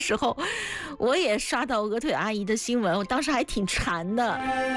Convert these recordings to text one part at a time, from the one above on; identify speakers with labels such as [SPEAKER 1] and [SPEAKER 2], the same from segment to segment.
[SPEAKER 1] 时候，我也刷到鹅腿阿姨的新闻，我当时还挺馋的。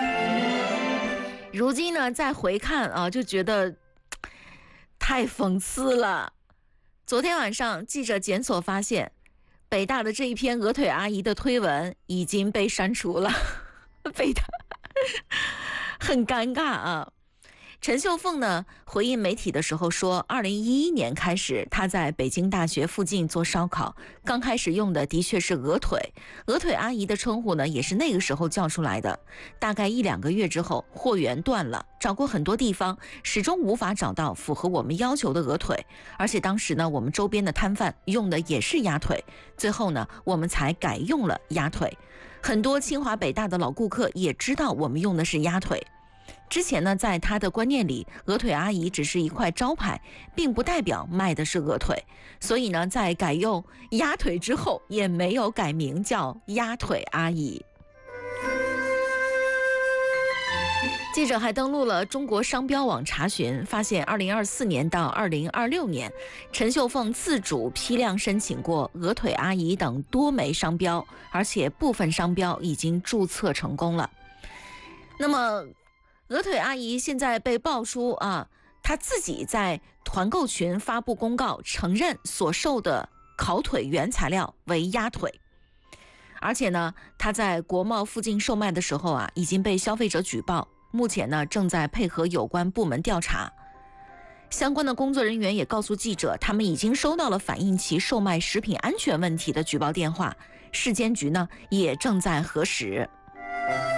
[SPEAKER 1] 如今呢，再回看啊，就觉得太讽刺了。昨天晚上，记者检索发现，北大的这一篇鹅腿阿姨的推文已经被删除了，北大很尴尬啊。陈秀凤呢回应媒体的时候说，2011年开始，她在北京大学附近做烧烤，刚开始用的的确是鹅腿，鹅腿阿姨的称呼呢也是那个时候叫出来的。大概1-2个月之后，货源断了，找过很多地方，始终无法找到符合我们要求的鹅腿，而且当时呢，我们周边的摊贩用的也是鸭腿，最后呢，我们才改用了鸭腿。很多清华北大的老顾客也知道我们用的是鸭腿。之前呢，在他的观念里，鹅腿阿姨只是一块招牌，并不代表卖的是鹅腿。所以呢，在改用鸭腿之后，也没有改名叫鸭腿阿姨。记者还登录了中国商标网查询，发现2024年到2026年，陈秀凤自主批量申请过鹅腿阿姨等多枚商标，而且部分商标已经注册成功了。那么鹅腿阿姨现在被爆出啊，她自己在团购群发布公告，承认所售的烤腿原材料为鸭腿，而且呢，她在国贸附近售卖的时候啊，已经被消费者举报，目前呢正在配合有关部门调查。相关的工作人员也告诉记者，他们已经收到了反映其售卖食品安全问题的举报电话，市监局呢也正在核实。